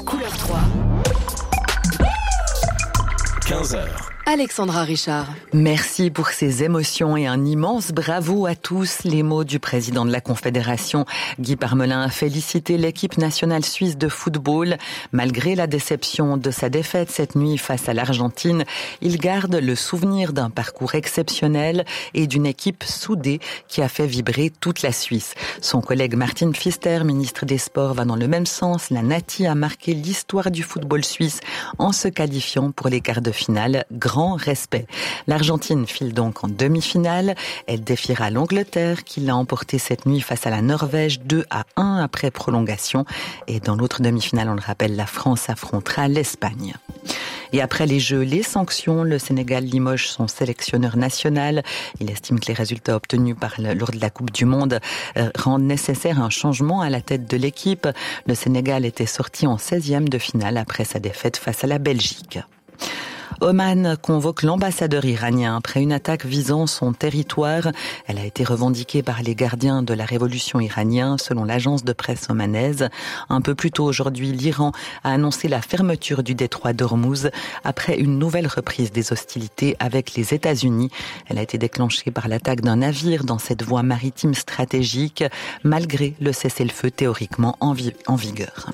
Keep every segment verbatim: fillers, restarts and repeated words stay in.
Couleur trois. quinze heures. Alexandra Richard. Merci pour ces émotions et un immense bravo à tous. Les mots du président de la Confédération, Guy Parmelin, a félicité l'équipe nationale suisse de football. Malgré la déception de sa défaite cette nuit face à l'Argentine, il garde le souvenir d'un parcours exceptionnel et d'une équipe soudée qui a fait vibrer toute la Suisse. Son collègue Martin Pfister, ministre des Sports, va dans le même sens. La Nati a marqué l'histoire du football suisse en se qualifiant pour les quarts de finale. Grand respect. L'Argentine file donc en demi-finale. Elle défiera l'Angleterre qui l'a emporté cette nuit face à la Norvège deux à un après prolongation. Et dans l'autre demi-finale, on le rappelle, la France affrontera l'Espagne. Et après les Jeux, les sanctions, le Sénégal limoge son sélectionneur national. Il estime que les résultats obtenus par le, lors de la Coupe du Monde euh, rendent nécessaire un changement à la tête de l'équipe. Le Sénégal était sorti en seizième de finale après sa défaite face à la Belgique. Oman convoque l'ambassadeur iranien après une attaque visant son territoire. Elle a été revendiquée par les gardiens de la révolution iranienne, selon l'agence de presse omanaise. Un peu plus tôt aujourd'hui, l'Iran a annoncé la fermeture du détroit d'Ormuz après une nouvelle reprise des hostilités avec les États-Unis. Elle a été déclenchée par l'attaque d'un navire dans cette voie maritime stratégique, malgré le cessez-le-feu théoriquement en, vi- en vigueur.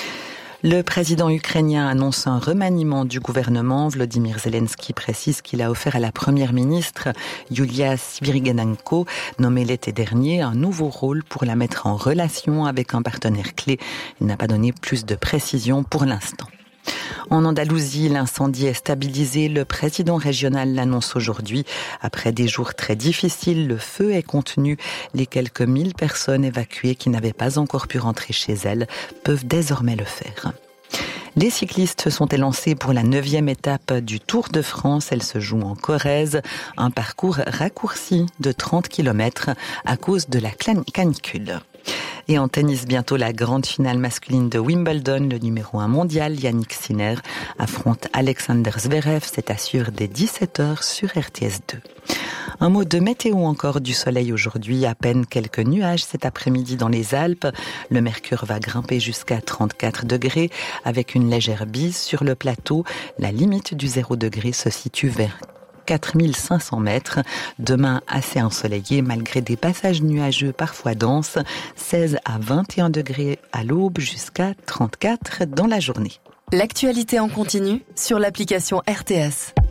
Le président ukrainien annonce un remaniement du gouvernement. Volodymyr Zelensky précise qu'il a offert à la première ministre Yulia Sviridenko, nommée l'été dernier, un nouveau rôle pour la mettre en relation avec un partenaire clé. Il n'a pas donné plus de précisions pour l'instant. En Andalousie, l'incendie est stabilisé. Le président régional l'annonce aujourd'hui. Après des jours très difficiles, le feu est contenu. Les quelques mille personnes évacuées qui n'avaient pas encore pu rentrer chez elles peuvent désormais le faire. Les cyclistes se sont élancés pour la neuvième étape du Tour de France. Elle se joue en Corrèze. Un parcours raccourci de trente kilomètres à cause de la canicule. Et en tennis, bientôt la grande finale masculine de Wimbledon. Le numéro un mondial, Yannick Sinner, affronte Alexander Zverev. C'est à suivre dès dix-sept heures sur R T S deux. Un mot de météo encore, du soleil aujourd'hui, à peine quelques nuages cet après-midi dans les Alpes. Le mercure va grimper jusqu'à trente-quatre degrés avec une légère bise sur le plateau. La limite du zéro degré se situe vers quatre mille cinq cents mètres. Demain, assez ensoleillé malgré des passages nuageux parfois denses. seize à vingt et un degrés à l'aube jusqu'à trente-quatre dans la journée. L'actualité en continu sur l'application R T S.